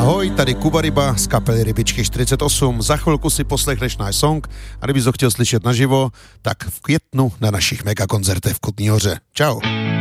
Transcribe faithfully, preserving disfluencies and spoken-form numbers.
Ahoj, tady Kuba Ryba z kapely Rybičky čtyřicet osm. Za chvilku si poslechneš náš song a kdybys ho chtěl slyšet naživo, tak v květnu na našich megakoncertech v Kutní Hoře. Čau.